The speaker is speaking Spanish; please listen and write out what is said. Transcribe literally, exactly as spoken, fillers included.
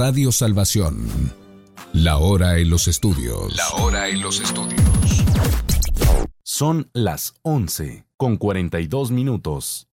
Radio Salvación. La hora en los estudios. La hora en los estudios. Son las once con cuarenta y dos minutos.